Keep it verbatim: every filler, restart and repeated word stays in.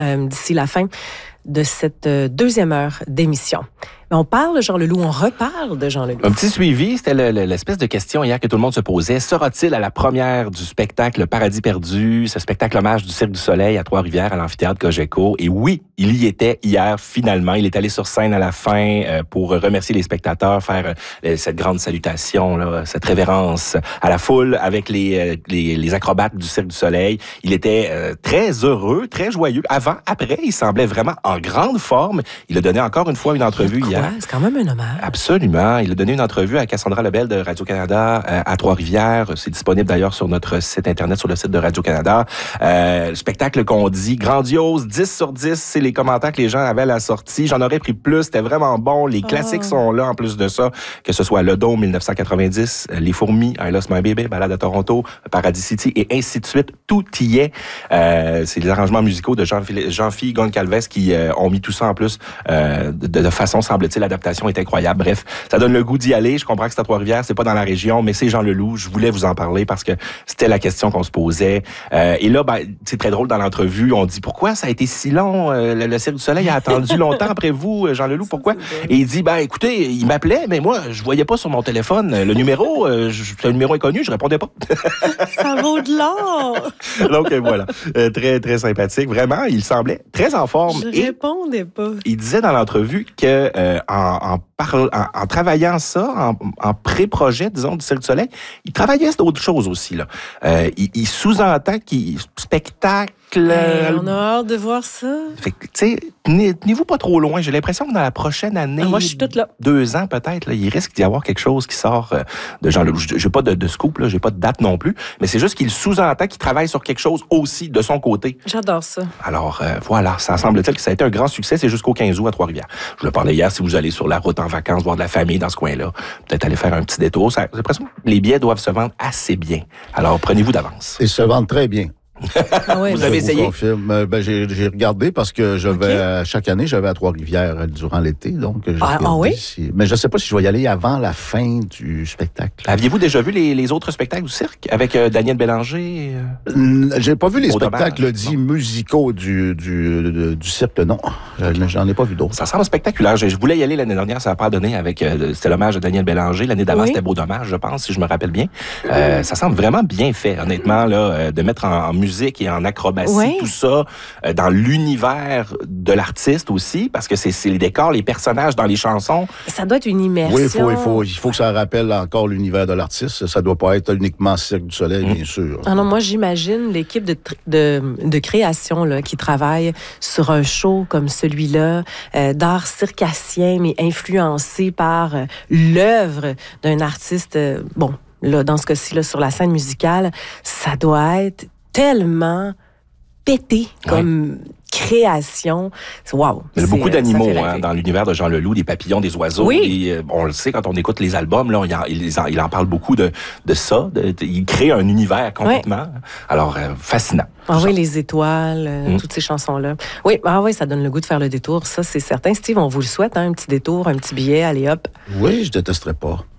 euh, d'ici la fin de cette euh, deuxième heure d'émission. Mais on parle de Jean Leloup, on reparle de Jean Leloup. Un petit suivi, c'était le, le, l'espèce de question hier que tout le monde se posait. Sera-t-il à la première du spectacle Paradis perdu, ce spectacle hommage du Cirque du Soleil à Trois-Rivières, à l'amphithéâtre Cogeco? Et oui, il y était hier, finalement. Il est allé sur scène à la fin euh, pour remercier les spectateurs, faire euh, cette grande salutation, là, cette révérence à la foule avec les, euh, les, les acrobates du Cirque du Soleil. Il était euh, très heureux, très joyeux. Avant, après, il semblait vraiment en grande forme. Il a donné encore une fois une entrevue hier. C'est quand même un hommage. Absolument. Il a donné une entrevue à Cassandra Lebel de Radio-Canada euh, à Trois-Rivières. C'est disponible d'ailleurs sur notre site Internet, sur le site de Radio-Canada. Euh, le spectacle qu'on dit grandiose, dix sur dix, c'est les commentaires que les gens avaient à la sortie. J'en aurais pris plus, c'était vraiment bon. Les classiques oh. sont là en plus de ça, que ce soit Le Dôme dix-neuf cent quatre-vingt-dix, Les Fourmis, I Lost My Baby, Balade à Toronto, Paradis City et ainsi de suite. Tout y est. Euh, c'est les arrangements musicaux de Jean-Philippe Jean-Philippe Goncalves qui euh, ont mis tout ça en plus euh, de, de façon, semble-t-il, l'adaptation est incroyable. Bref, ça donne le goût d'y aller. Je comprends que c'est à Trois-Rivières, c'est pas dans la région, mais c'est Jean Leloup. Je voulais vous en parler parce que c'était la question qu'on se posait. Euh, et là, ben, c'est très drôle dans l'entrevue. On dit pourquoi ça a été si long? Euh, le, le Cirque du Soleil a attendu longtemps après vous, Jean Leloup. Pourquoi? Et il dit, ben écoutez, il m'appelait, mais moi, je voyais pas sur mon téléphone le numéro. Euh, c'est un numéro inconnu, je répondais pas. Ça vaut de l'or. Donc voilà, euh, très très sympathique. Vraiment, il semblait très en forme. Je répondais pas. Il disait dans l'entrevue que euh, en, en, parle, en, en travaillant ça, en, en pré-projet, disons, du Cirque du Soleil, il travaillait d'autres choses aussi là. Euh, il, il sous-entend qu'il spectacle. Hey, on a hâte de voir ça. Fait que, tu sais, tenez-vous pas trop loin. J'ai l'impression que dans la prochaine année, ah, moi, je suis toute là. deux ans peut-être, là, il risque d'y avoir quelque chose qui sort euh, de Jean Leloup. J'ai pas de, de scoop, là, j'ai pas de date non plus, mais c'est juste qu'il sous-entend qu'il travaille sur quelque chose aussi de son côté. J'adore ça. Alors euh, voilà, ça semble-t-il que ça a été un grand succès. C'est jusqu'au quinze août à Trois-Rivières. Je le parlais hier, si vous allez sur la route en vacances, voir de la famille dans ce coin-là, peut-être aller faire un petit détour. Ça, j'ai l'impression que les billets doivent se vendre assez bien. Alors prenez-vous d'avance. Ils se vendent très bien. Ah ouais, vous avez essayé? Vous ben, j'ai, j'ai regardé parce que je vais, okay. chaque année, je vais à Trois-Rivières durant l'été. Donc, j'ai ah, ah oui? Si, mais je ne sais pas si je vais y aller avant la fin du spectacle. Aviez-vous déjà vu les, les autres spectacles du cirque avec euh, Daniel Bélanger? Euh... J'ai pas vu les spectacles dits musicaux du, du, du, du cirque, non. Okay. J'en ai pas vu d'autres. Ça semble spectaculaire. Je, je voulais y aller l'année dernière, ça n'a pas donné avec... Euh, c'était l'hommage de Daniel Bélanger. L'année d'avant, oui. c'était Beau Dommage, je pense, si je me rappelle bien. Euh, ça semble vraiment bien fait, honnêtement, là, de mettre en, en musique et en acrobatie, oui. tout ça, euh, dans l'univers de l'artiste aussi, parce que c'est, c'est les décors, les personnages dans les chansons. Ça doit être une immersion. Oui, il faut, il faut, il faut que ça rappelle encore l'univers de l'artiste. Ça doit pas être uniquement Cirque du Soleil, mmh. bien sûr. Ah non, moi, j'imagine l'équipe de, de, de création là, qui travaille sur un show comme celui-là, euh, d'art circassien, mais influencé par euh, l'œuvre d'un artiste, euh, bon, là, dans ce cas-ci, là, sur la scène musicale, ça doit être tellement pété comme ouais. création. Wow. Il y a beaucoup d'animaux hein, dans l'univers de Jean Leloup, des papillons, des oiseaux. Oui. Et, on le sait quand on écoute les albums, là, il, en, il, en, il en parle beaucoup de, de ça. De, de, il crée un univers complètement. Oui. Alors, euh, fascinant. Ah oui, les étoiles, euh, mmh. toutes ces chansons-là. Oui, ah oui, ça donne le goût de faire le détour. Ça, c'est certain. Steve, on vous le souhaite, hein, un petit détour, un petit billet, allez hop. Oui, je détesterais pas.